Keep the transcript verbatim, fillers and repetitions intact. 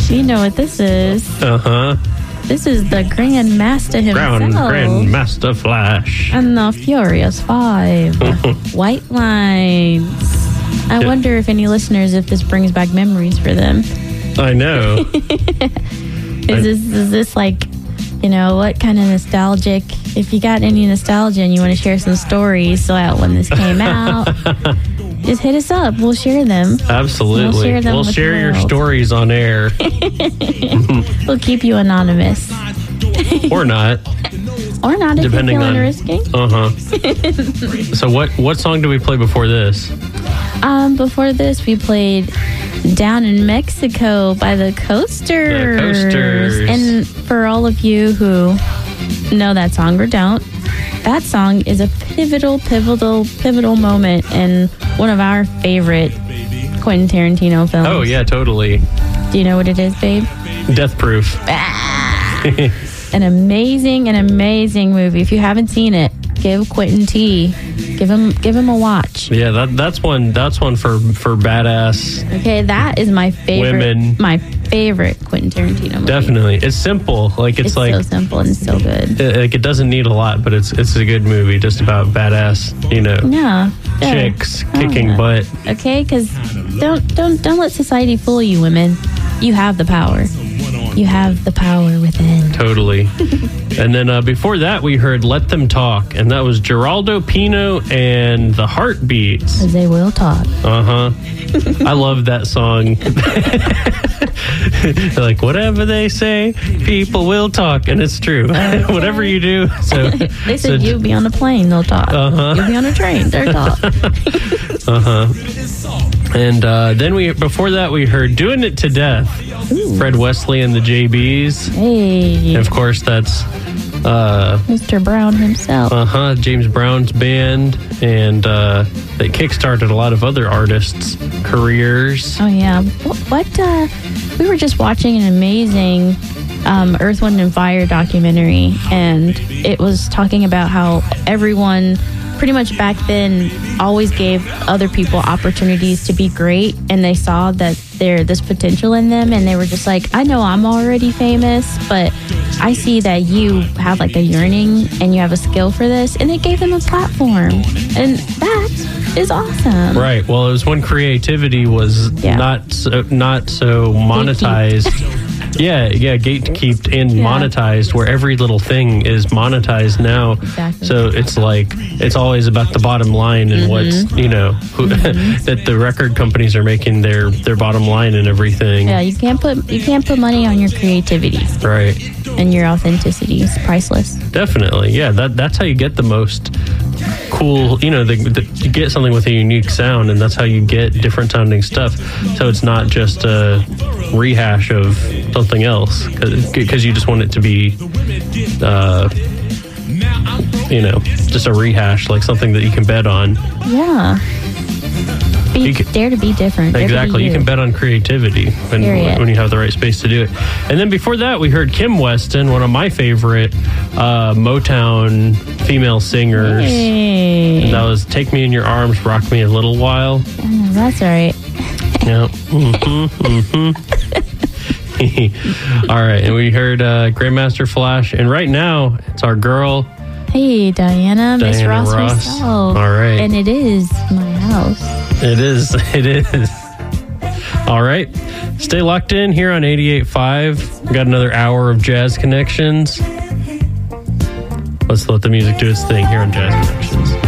You know what this is. Uh-huh. This is the Grand Master himself. Grand, Grand Master Flash. And the Furious Five. White Lines. I Yeah. wonder if any listeners, if this brings back memories for them. I know. Is this, is this like, you know, what kind of nostalgic? If you got any nostalgia and you want to share some stories so that when this came out, just hit us up. We'll share them. Absolutely. We'll share, them we'll with share the your world. stories on air. We'll keep you anonymous. Or not. Or not if Depending you're feeling on- risky. Uh-huh. So what, what song do we play before this? Um, before this, we played Down in Mexico by the Coasters. The Coasters. And for all of you who know that song or don't, that song is a pivotal, pivotal, pivotal moment in one of our favorite Quentin Tarantino films. Oh, yeah, totally. Do you know what it is, babe? Death Proof. An amazing, an amazing movie. If you haven't seen it, give Quentin T. Give him, give him a watch. Yeah, that that's one. That's one for for badass. Okay, that is my favorite. Women. My favorite Quentin Tarantino movie. Definitely, it's simple. Like it's, It's like so simple and so good. it, like it doesn't need a lot, but it's it's a good movie. Just about badass, you know, Yeah. yeah. chicks Oh, kicking yeah. butt. Okay, because don't don't don't let society fool you, women. You have the power. You have the power within. Totally. And then uh, before that, we heard "Let Them Talk," and that was Geraldo Pino and the Heartbeats. Because they will talk. Uh huh. I love that song. Like whatever they say, people will talk, and it's true. Whatever you do. So They so- said you'll be on a plane, they'll talk. Uh-huh. You'll be on a train, they'll talk. Uh huh. And uh, then we before that we heard "Doing It to Death," Fred Wesley and the J Bs. Hey, And of course, that's uh Mister Brown himself. huh James Brown's band, and uh, they kickstarted a lot of other artists' careers. Oh yeah. What? what uh, we were just watching an amazing um, Earth, Wind, and Fire documentary, and it was talking about how everyone, pretty much back then, always gave other people opportunities to be great, and they saw that there this potential in them, and they were just like, I know I'm already famous, but I see that you have like a yearning and you have a skill for this, and it gave them a platform, and that is awesome. Right. Well, it was when creativity was Yeah. not so, not so monetized. Yeah, yeah, gatekeeped and Yeah. monetized, where every little thing is monetized now. Exactly. So it's like it's always about the bottom line and what's you know who, that the record companies are making their their bottom line and everything. Yeah, you can't put you can't put money on your creativity Right. and your authenticity. It's priceless. Definitely. Yeah. That that's how you get the most cool. You know, the, the, you get something with a unique sound, and that's how you get different sounding stuff. So it's not just a rehash of something else, because you just want it to be, uh, you know, just a rehash, like something that you can bet on. Yeah. Be, You can- dare to be different. Dare to be Exactly. You can bet on creativity when, Period. when you have the right space to do it. And then before that, we heard Kim Weston, one of my favorite uh, Motown female singers. Hey. And that was "Take Me in Your Arms, Rock Me a Little While." Oh, that's all right. Yeah. Mm-hmm, mm-hmm. All right. And we heard uh, Grandmaster Flash. And right now, it's our girl. Hey, Diana, Miss Diana Ross, Ross. herself. All right. And it is my house. It is. It is. All right. Stay locked in here on eighty-eight point five. We got another hour of Jazz Connections. Let's let the music do its thing here on Jazz Connections.